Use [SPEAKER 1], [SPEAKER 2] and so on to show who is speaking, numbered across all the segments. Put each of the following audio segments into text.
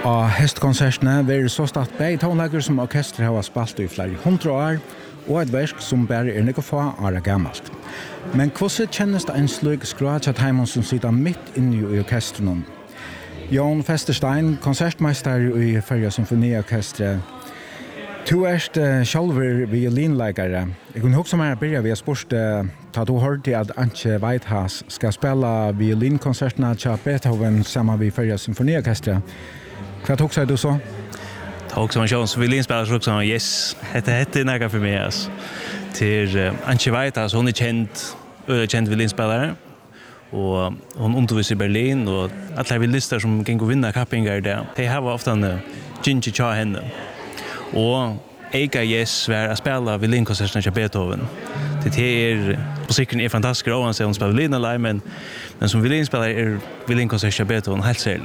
[SPEAKER 1] Og hestkonsertene vil så start begge tonelager som orkester har spalt i flere 100 år, og et verk som bare er noe få år gammelt. Men hvordan kjennes det en slik skråt Heimon som sitter midt inne i orkestren? Jon Festerstein, konsertmeister i Førja Symfoniorkestre. Du selv violinleggere. Jeg kunne huske meg å begynne ved å spørre da du hørte at Antje Weithas skal spille violinkonsertene til Beethoven sammen med Førja Symfoniorkestre. Hva tok seg du så?
[SPEAKER 2] Tog som en sjån som violinspelare så också yes, det är nära för mig alltså. Till Antje Weithas, hon är känd violinspelare. Och hon undervisar i Berlin och alla violinister som kan gå vinna kappingar där. De har ofta en Ginger Cha henne. Och Eka yes var att spela violinkonserterna till Beethoven. Det är musiken är fantastisk och han säger hon spelar violin eller men som violinspelare är violinkonserter till Beethoven helt särskilt.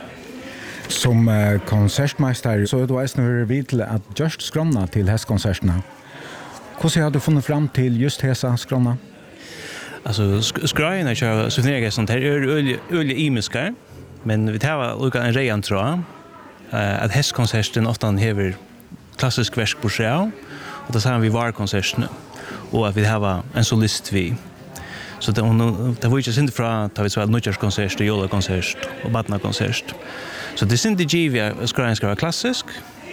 [SPEAKER 1] Som konsertmeister så er du eisende vidt til at just skrona til hestkonsertene. Hvordan har du funnet fram til just hesa skrona?
[SPEAKER 2] Altså, skrøyene til symfoniorkestren er øye imiske, men vi tar lukket en rejan tråd at hestkonserten ofte hever klassisk versk på seg, og det sammen vi var konsertene, og at vi har en solist vi. Så det var ikke sint fra at vi spiller nødgjørskonsert, jolakonsert og badnakonsert. Så det synd i Givia skrøyen skal være klassisk,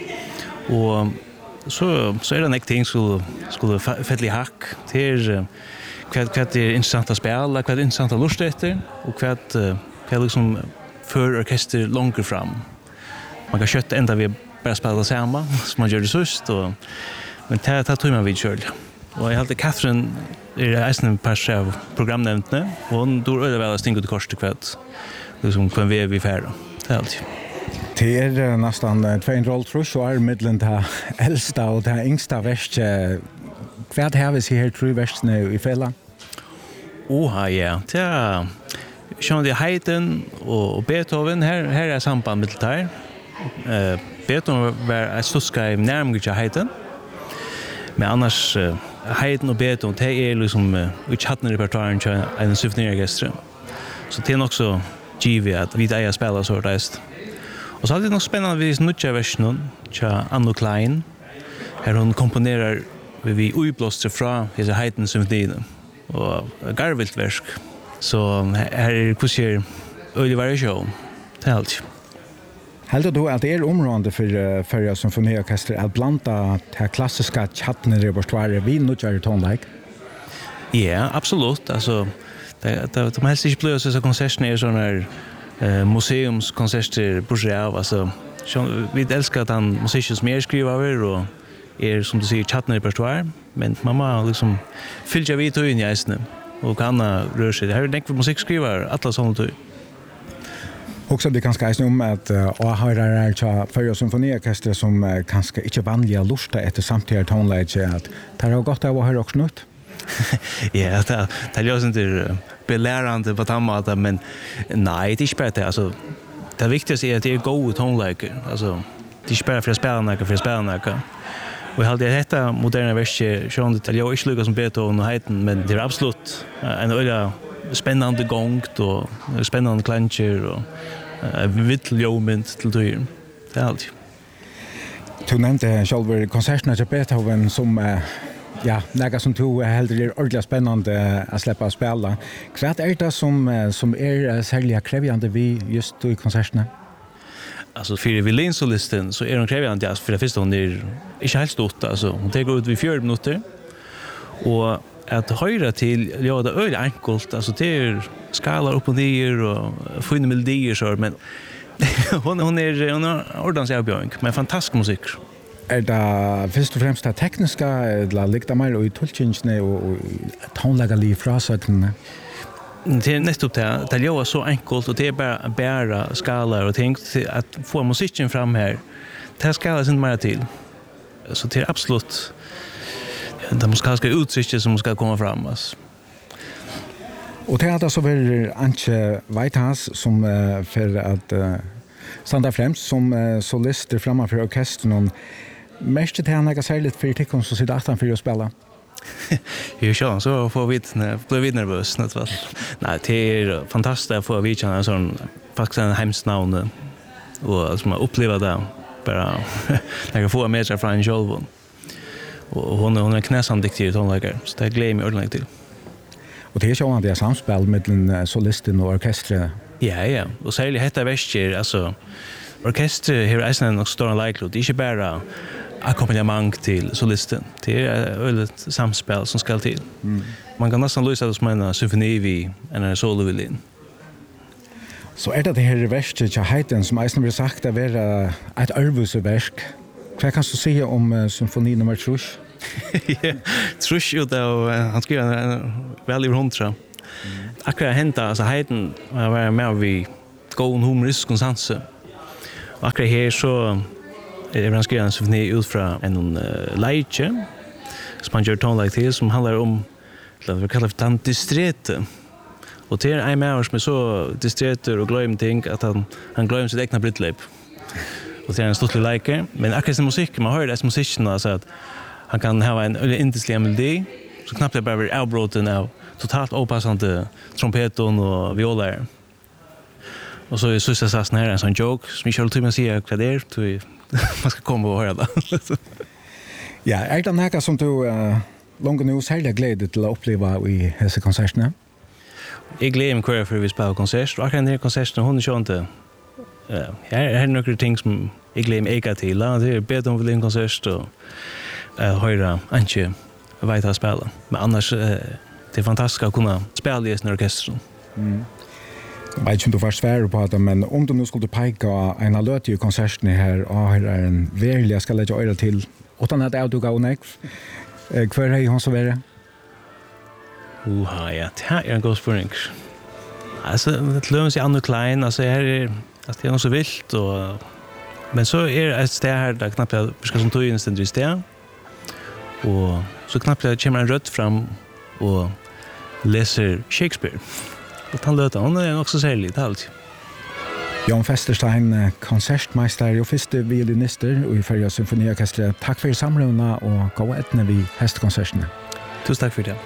[SPEAKER 2] og så er det ting skulle fettelig hakk til hva er interessant å spille, hva er interessant å lust etter, og hva er liksom fører orkester langt fram. Man kan kjøtte enda vi bare spiller det samme, som man gjør det sust, men det tror man vidt selv. Og jeg halte Catherine eisen en par av programnevntene, og hun dår øyne vel å stinge ut kors til kvart, liksom hva vi er ferdig. Det er alltid.
[SPEAKER 1] Det nästan 2,5 år middelen det äldsta och det yngsta verset. Vad har vi här tre versene i fälla?
[SPEAKER 2] Ja. Det är Sean de Haydn och Beethoven här är samband med det här. Beethoven var ett stort närmare till Haydn. Men annars Haydn och Beethoven det är liksom utchattande repertoaren till en symfoniorkester. Så det är också givet att vi där spelar så där. Och så hade det nog spännande vid nutja versionen till Anno Klein. Här hon komponerar vi uiblåster fra hese Haydn symfonien och garvilt versk. Så här är kurser öde variation. Det är allt.
[SPEAKER 1] Heldur du at det er område for Førja Symfoniorkester at blanda det klassiska chattene repertoaret vi nutjar tonleik?
[SPEAKER 2] Ja, absolut. Alltså de helst ikke blir så konsertene er sånne museumskonserter på seg av. Altså, vi elsker at han musikken som skriver over og som du sier, chattene repertoar, men man må liksom fylle vidt og inn i eisene og kan røre seg. Det er nekve musikkskriver, alle sånne tog.
[SPEAKER 1] Också det kanske är om att höra till Førja Symfoniorkester som kanske inte vanliga lusta efter samtidigt tonläge att det har gått av att höra också nytt.
[SPEAKER 2] Ja, det är inte belärande på tamma men nej, det är inte bara det. Alltså, det viktigaste är att det är god tonläge. Alltså, det är inte bara för att spela något. Och jag hade detta moderna verset sjön det jag inte lyckas som Beethoven och Haydn, men det är absolut en öliga spännande gångt och spännande klanger och vittljoment till dyr. Det är allt.
[SPEAKER 1] Du nämnde själva konserterna till Beethoven som något som du heller är ordentligt spännande att släppa och spela. Vad är det som är särskilt krävande vid just i konserterna?
[SPEAKER 2] Alltså för violinsolisten så är hon krävande för det första hon är inte helt stort alltså hon tar ut vid 4 minuter och att höra till det är enkelt alltså det skalar upp och ner och fina melodier så men hon är ordentligt avbjörning med fantastisk musik.
[SPEAKER 1] Är det först och främst det tekniska eller ligger mer och i tolkningen och tonläggarliga frasökningar?
[SPEAKER 2] Det är nästan det är så enkelt och det är bara skalar och tänk att få musiken fram här. Det skalar inte mer till. Så det är absolut det musikaliska uttrycket som ska komma fram alltså.
[SPEAKER 1] Och det är så väl Antje Weithas som för att standa främst som solist framför orkestern. Mest det här något särskilt för tycker som sitter efter för att spela.
[SPEAKER 2] Jo, så får vi bli nervös nästan. Nej, det är fantastiskt att få vidkänna en sån faktiskt en hemskt namn och som uppleva det bara när jag får med sig från en själv. Och hon är knäsan diktig tonläggare, så det glömmer mig ordentligt till.
[SPEAKER 1] Och det är så att det är samspel mellan solisten och orkestret.
[SPEAKER 2] Ja, och särskilt detta väster, alltså orkestret har nästan en stor likelod. Det är inte bara ackompanjemang till solisten. Det är ett samspel som ska till. Man kan nästan lösa det som en symfoni vid en soloviolin.
[SPEAKER 1] Så det här verset till Heiden som eisen blir sagt att vara ett örvuseverk. Vad kan du säga om symfoni nummer 3?
[SPEAKER 2] Ja, 3 och han skriver en väl över 100. Akkurat hända, alltså Heiden var med vid gåen humorisk konsens. Och akkurat här så han skriver en symfoni ut från en leitje som han gör tonlag till som handlar om vad vi kallar för den distrete. Och det är en med som är så distreter och glömmer ting att han glömmer sitt egna brittlöp. Och det är en stortlig like. Men akkurat som musik, man hör det musiken alltså att han kan ha en intenslig melodi så knappt det bara blir avbroten av totalt opassande trompeton och violer. Och så är sista satsen här en sån joke som jag själv tycker säga vad det är till man ska komma och höra det.
[SPEAKER 1] Ja, är det något som du långt nu särskilt glädje till att uppleva i dessa konserterna?
[SPEAKER 2] Jag gläder mig kvar för vi spelar konsert och akkurat den här konserten hon är inte här är några ting som jag gläder mig eka till. Det är bättre om vi en konsert och höra inte vet att spela. Men annars det är fantastiskt att kunna spela i en orkester.
[SPEAKER 1] Jag vet inte om du var svär på det, men om du nu skulle peka en löt i konserten här och här är en verklig, jag ska lägga öra till utan att jag tog nekv. Hver är hon så värre?
[SPEAKER 2] Ja, det är en god spurning. Alltså, det lömmer sig Anno Klein, alltså här är det är nog så vilt och men så är ett ställe här där knappt jag ska som tog in ständigt i sted. Och så knappt jag kommer en röd fram och läser Shakespeare. Och han löter, hon är också särskilt allt.
[SPEAKER 1] Jan Festerstein, konsertmeister och förste violinister och i Färja symfoniorkestret. Tack för samruna och gå ettne vid hästkonserterna.
[SPEAKER 2] Tusen tack för det.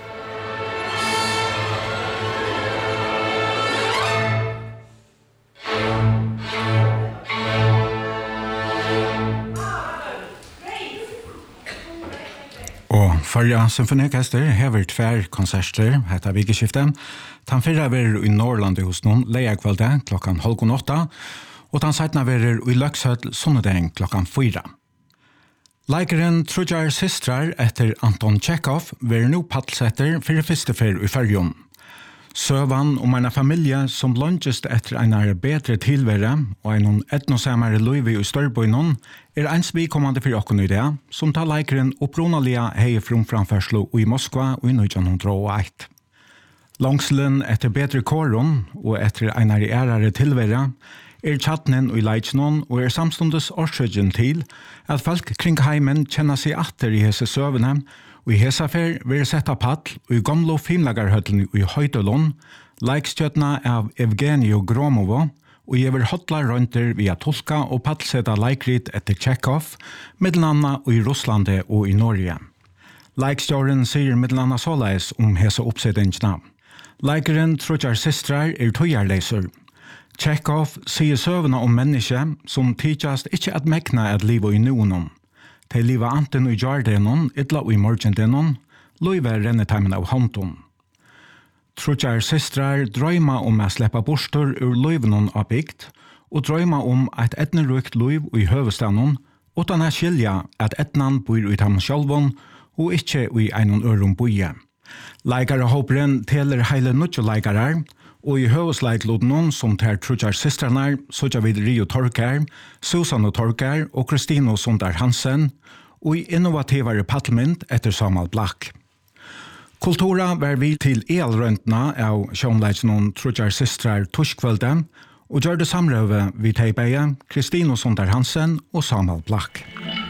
[SPEAKER 1] Färja symfoniorkester hever tvär konserter hetta vikeskiften. Den fyrra verer i Norrland hos noen leiakvalde klokkan 7:30 og den seitna verer i Løkshøll sunnedagen klokkan 4. Leikeren Trudjar Sistrar etter Anton Chekhov verer nu paddsetter for første fer i Färjum. Søvan om en familie som lønges etter en bedre tilvære og en etnosamere løyve i Størbøynon ens vidkommende for åkken i det, som tar leikeren opprunalige hei framførslo i Moskva i 1901. Langselen etter bedre kåren og etter en ærere tilvære tjattnen i leikenen og samstundes årsøkken til at folk kring heimen kjenner seg atter i hese søvene og i hesafer vil sette pall og i gamle finlagerhøttene i Høydølund, leikstjøttene av Evgenio Gromovo, og gjever hotlar rønter via tolka og pallseta leikrit etter Chekhov, middelandet i Russlande og i Norge. Leikstjøren sier middelandet såleis om hese oppsettingsna. Leikeren Trudjar Sistrar tøyarleiser. Chekhov sier søvna om menneske som tidsast ikke at mekna at livet i noen. De livet anten i jardenon, ytla i morgendenon, løyve renneteimen av håndton. Trudjar Sistrar drøyma om å sleppa bostor ur løyvenon av bygd, og drøyma om et etnerukt løyv i høvestanon, utan å skilja at etnan bor i tam sjálvon, og ikkje i einon ørum boie. Leikare håperen teler heile nutjo leikarar, og i høvesleiklodnon som tar Trudjar Sistrarnar, sådja vid Rio Torkar, Susanne Torkar og Kristino Sundar Hansen, og i innovativare paddlmynd etter Samuel Black. Kultura var vi til elrøntna av sjånleitsnon Trudjar Sistrar torskvölde, og gjør det samrøve vid Teibeie, Kristino Sundar Hansen og Samuel Black.